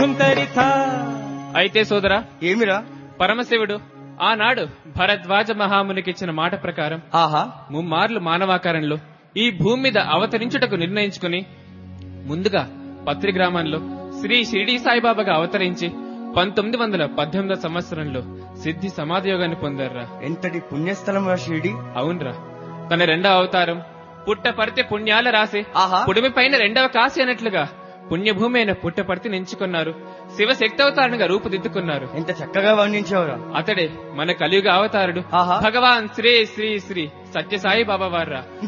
ధుంతరిథా. అయితే సోదరా, ఏమిరా? పరమశివుడు ఆనాడు భరద్వాజ మహామునికిచ్చిన మాట ప్రకారం ఆహా, ముమ్మార్లు మానవాకారంలో ఈ భూమి మీద అవతరించుటకు నిర్ణయించుకుని ముందుగా పత్రి గ్రామంలో శ్రీ షిరిడీ సాయిబాబాగా అవతరించి 1918 సంవత్సరంలో సిద్ధి సమాధియోగాన్ని పొందారురా. ఎంతటి పుణ్యస్థలం రా షిరిడి. అవునరా, తన రెండవ అవతారం పుట్టపర్తి పుణ్యాల రాసి ఆహా, పుడిమి పైన రెండవ కాశీ అన్నట్లుగా పుణ్యభూమి అయిన పుట్టపర్తి నించుకున్నారు. శివశక్తి అవతారంగా రూపుదిద్దుకున్నారు. ఎంత చక్కగా వర్ణించావురా. అతడే మన కలియుగ అవతారుడు ఆహా, భగవాన్ శ్రీ శ్రీ శ్రీ సత్యసాయి బాబా వారా.